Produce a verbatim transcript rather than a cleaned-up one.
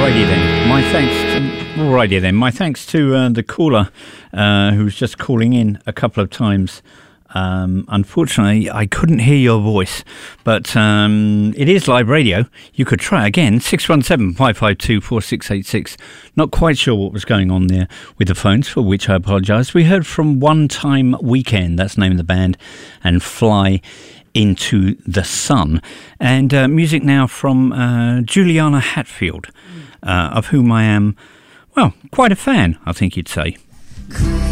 Alrighty then. My thanks to, alrighty then. My thanks to uh, the caller uh, who was just calling in a couple of times. Um, unfortunately, I couldn't hear your voice, but um, it is live radio. You could try again, six one seven, five five two, four six eight six. Not quite sure what was going on there with the phones, for which I apologise. We heard from One Time Weekend, that's the name of the band, and Fly Into the Sun. And uh, music now from uh, Juliana Hatfield, uh, of whom I am, well, quite a fan, I think you'd say.